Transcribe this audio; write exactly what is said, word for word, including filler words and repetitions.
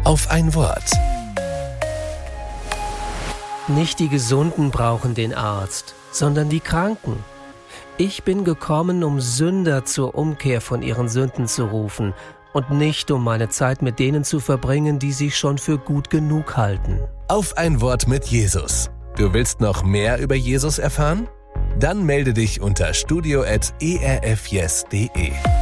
auf ein Wort. Nicht die Gesunden brauchen den Arzt, sondern die Kranken. Ich bin gekommen, um Sünder zur Umkehr von ihren Sünden zu rufen und nicht, um meine Zeit mit denen zu verbringen, die sich schon für gut genug halten. Auf ein Wort mit Jesus. Du willst noch mehr über Jesus erfahren? Dann melde dich unter studio at e r f yes punkt de.